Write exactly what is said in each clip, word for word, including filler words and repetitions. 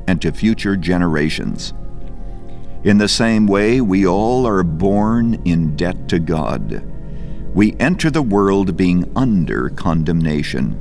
and to future generations. In the same way, we all are born in debt to God. We enter the world being under condemnation.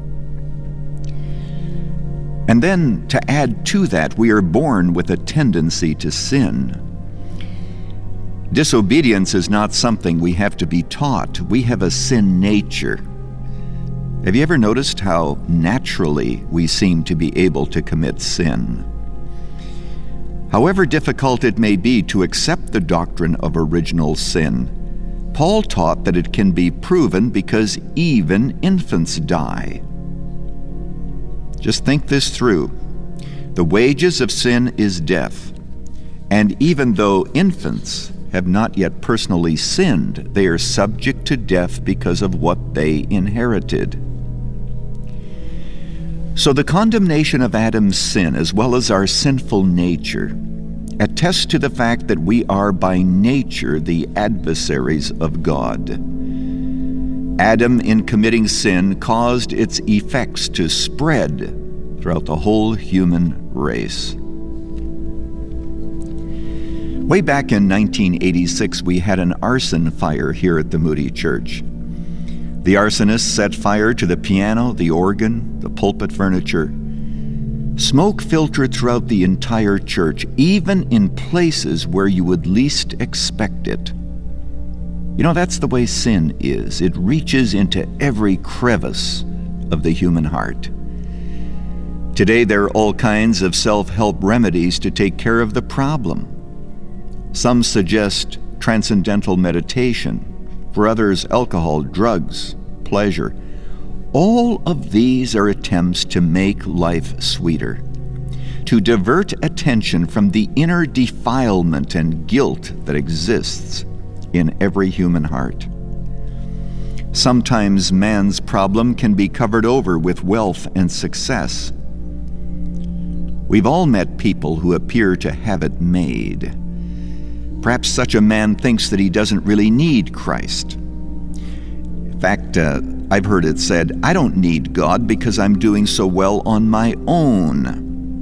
And then, to add to that, we are born with a tendency to sin. Disobedience is not something we have to be taught. We have a sin nature. Have you ever noticed how naturally we seem to be able to commit sin? However difficult it may be to accept the doctrine of original sin, Paul taught that it can be proven because even infants die. Just think this through. The wages of sin is death, and even though infants have not yet personally sinned, they are subject to death because of what they inherited. So the condemnation of Adam's sin, as well as our sinful nature, attests to the fact that we are by nature the adversaries of God. Adam, in committing sin, caused its effects to spread throughout the whole human race. Way back in nineteen eighty-six, we had an arson fire here at the Moody Church. The arsonist set fire to the piano, the organ, the pulpit furniture. Smoke filtered throughout the entire church, even in places where you would least expect it. You know, that's the way sin is. It reaches into every crevice of the human heart. Today, there are all kinds of self-help remedies to take care of the problem. Some suggest transcendental meditation, for others, alcohol, drugs, pleasure. All of these are attempts to make life sweeter, to divert attention from the inner defilement and guilt that exists in every human heart. Sometimes man's problem can be covered over with wealth and success. We've all met people who appear to have it made. Perhaps such a man thinks that he doesn't really need Christ. In fact, uh, I've heard it said, I don't need God because I'm doing so well on my own.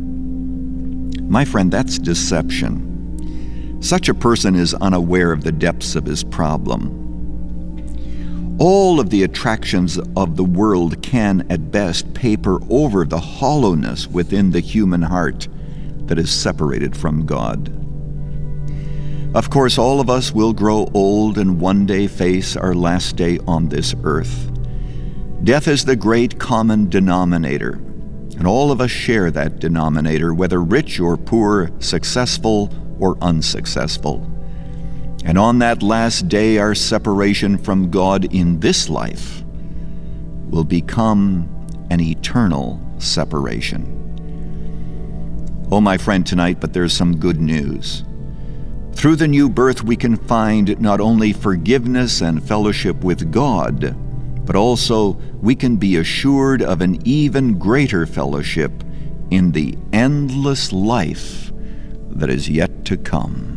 My friend, that's deception. Such a person is unaware of the depths of his problem. All of the attractions of the world can, at best, paper over the hollowness within the human heart that is separated from God. Of course, all of us will grow old and one day face our last day on this earth. Death is the great common denominator, and all of us share that denominator, whether rich or poor, successful or unsuccessful. And on that last day, our separation from God in this life will become an eternal separation. Oh, my friend, tonight, but there's some good news. Through the new birth, we can find not only forgiveness and fellowship with God, but also we can be assured of an even greater fellowship in the endless life that is yet to come.